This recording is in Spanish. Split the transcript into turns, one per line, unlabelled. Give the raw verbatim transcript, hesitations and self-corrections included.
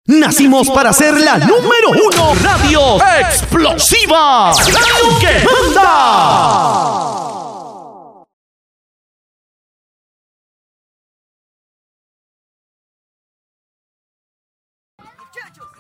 Nacimos para ser la número uno. Radio Explosiva. Radio que manda.
Muchachos,